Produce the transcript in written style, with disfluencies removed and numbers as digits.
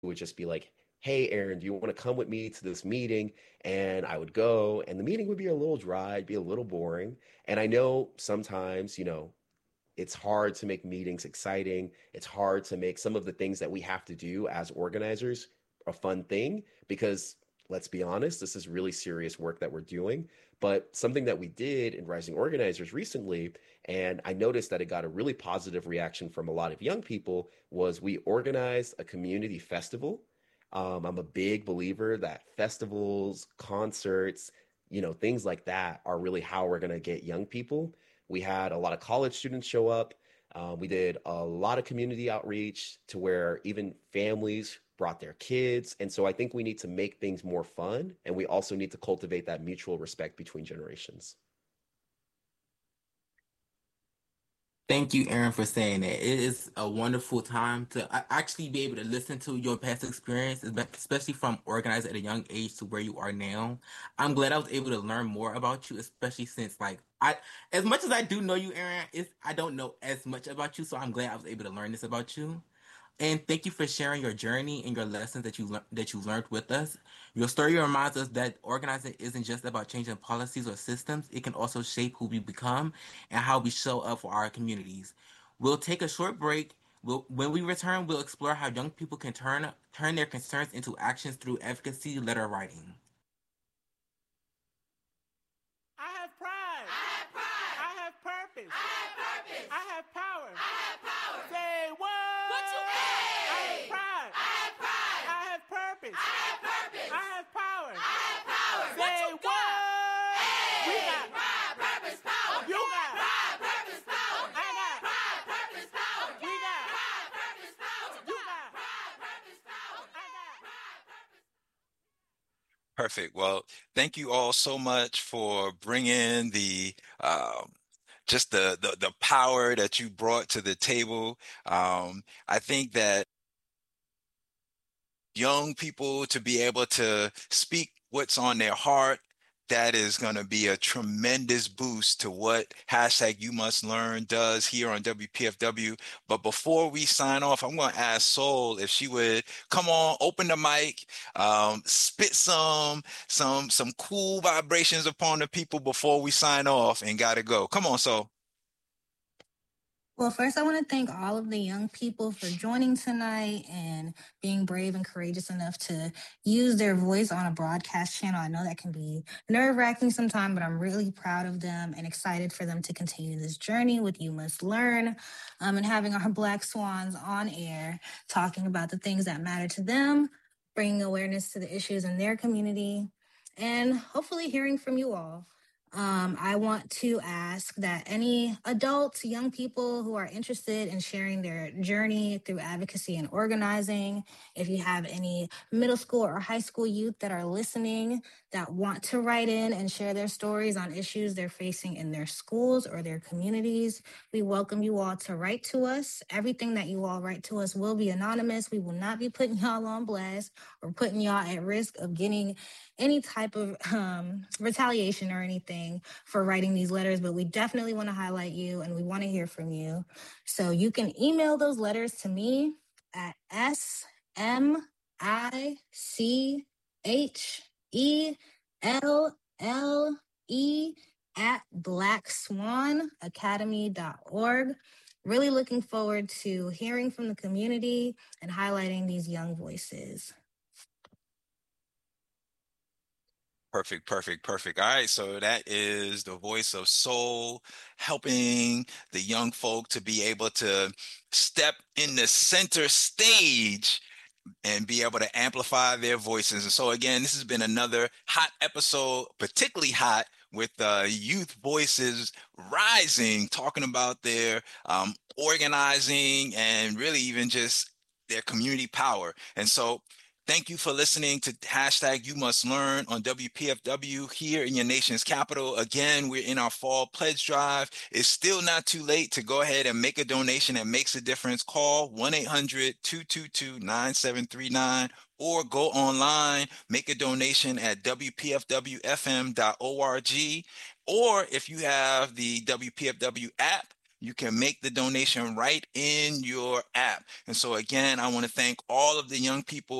would just be like, "Hey, Aaron, do you want to come with me to this meeting?" And I would go, and the meeting would be a little dry, it'd be a little boring. And I know sometimes, it's hard to make meetings exciting. It's hard to make some of the things that we have to do as organizers a fun thing because let's be honest, this is really serious work that we're doing. But something that we did in Rising Organizers recently, and I noticed that it got a really positive reaction from a lot of young people, was we organized a community festival. I'm a big believer that festivals, concerts, things like that are really how we're going to get young people. We had a lot of college students show up. We did a lot of community outreach to where even families brought their kids. And so I think we need to make things more fun. And we also need to cultivate that mutual respect between generations. Thank you, Aaron, for saying that. It is a wonderful time to actually be able to listen to your past experience, especially from organized at a young age to where you are now. I'm glad I was able to learn more about you, especially since as much as I do know you, Aaron, I don't know as much about you, so I'm glad I was able to learn this about you. And thank you for sharing your journey and your lessons that you learned with us. Your story reminds us that organizing isn't just about changing policies or systems. It can also shape who we become and how we show up for our communities. We'll take a short break. When we return, we'll explore how young people can turn their concerns into actions through advocacy letter writing. I have pride. I have pride. I have purpose. I have purpose. I have power. I have power. Say what? What you I have hey? pride. I have pride. I have purpose. I have purpose. I have power. I have power. What Say you got? Hey. We got pride, purpose, power. You got pride, purpose, power. I got pride, purpose, power. We got pride, purpose, power. You got pride, purpose, power. I got Pride, purpose. Perfect. Well, thank you all so much for bringing the just the power that you brought to the table. I think that young people to be able to speak what's on their heart, that is going to be a tremendous boost to what hashtag You Must Learn does here on WPFW. But before we sign off, I'm going to ask Soul if she would come on, open the mic, spit some cool vibrations upon the people before we sign off and got to go. Come on, Soul. Well, first, I want to thank all of the young people for joining tonight and being brave and courageous enough to use their voice on a broadcast channel. I know that can be nerve-wracking sometimes, but I'm really proud of them and excited for them to continue this journey with You Must Learn, and having our Black Swans on air talking about the things that matter to them, bringing awareness to the issues in their community, and hopefully hearing from you all. I want to ask that any adults, young people who are interested in sharing their journey through advocacy and organizing, if you have any middle school or high school youth that are listening that want to write in and share their stories on issues they're facing in their schools or their communities, we welcome you all to write to us. Everything that you all write to us will be anonymous. We will not be putting y'all on blast or putting y'all at risk of getting any type of retaliation or anything for writing these letters, but we definitely want to highlight you and we want to hear from you. So you can email those letters to me at smichelle@blackswanacademy.org. Really looking forward to hearing from the community and highlighting these young voices. Perfect, perfect, perfect. All right, so that is the voice of Soul helping the young folk to be able to step in the center stage and be able to amplify their voices. And so again, this has been another hot episode, particularly hot with youth voices rising, talking about their organizing and really even just their community power. And so thank you for listening to hashtag You Must Learn on WPFW here in your nation's capital. Again, we're in our fall pledge drive. It's still not too late to go ahead and make a donation that makes a difference. Call 1-800-222-9739 or go online, make a donation at WPFWFM.org. Or if you have the WPFW app, you can make the donation right in your app. And so again, I want to thank all of the young people